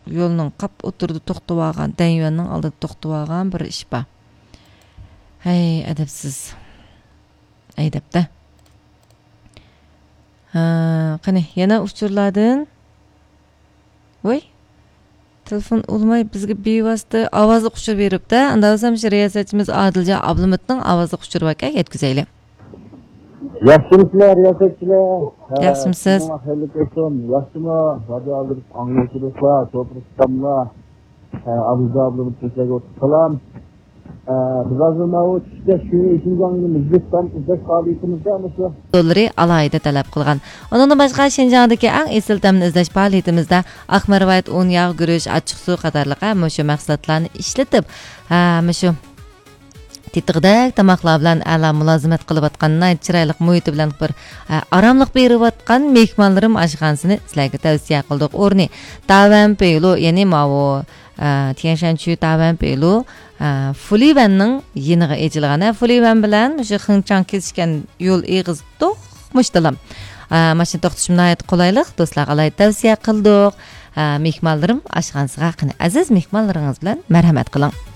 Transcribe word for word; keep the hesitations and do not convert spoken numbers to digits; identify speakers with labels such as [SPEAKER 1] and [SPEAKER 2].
[SPEAKER 1] yo'lning qap o'tirdi to'xtab olgan, Danyuanning oldida to'xtab olgan bir ish bor. Hey, adabsiz. Aydapda. Ha, qani, yana uchurlardan. Voy. Telefon olmay bizga bevosita ovozli qushib beribdi. Unda o'zim riyosatchimiz Adiljon Ablumitning ovozli qushirib aka yetkazaylik.
[SPEAKER 2] Yaxshimisilar, riyosatchilar?
[SPEAKER 1] Yaxshimisiz?
[SPEAKER 2] Xayrli olsun. Yaxshimi? Radio alib anglashchilar, to'g'risizlar. Abdullah Ablumit sizlarga o'tib biz hozir mana bu tushda shu Xinjiangni O'zbekiston izlash faoliyatimizda shu
[SPEAKER 1] dollari alayida talab qilgan. Undan boshqa Xinjiangdagi eng esil ta'mni izlash faoliyatimizda Ahmarvayt un yog' guruch, achchiq suv qatorliq shu mahsulotlarni ishlatib, ha, shu tetiqdak tamoqlar bilan a'lo mulozimat qilib atqanni chiroyli muhit bilan bir oromlik berib atgan mehmonlarim oshxonasini sizlarga tavsiya qildik. O'rni Tavan Peylu, ya'ni mavu Tianshanchu Tavan Peylu Fulivanning yeniga ejilgan. Fulivan bilan shu Xinjiang kesishgan yo'l eg'iz to'xmishdilam. Mashina to'xtashimni ayt qulaylik do'stlarga alayda tavsiya qildik. Mehmonlarim oshxonasiga qani aziz mehmonlaringiz bilan marhamat qiling.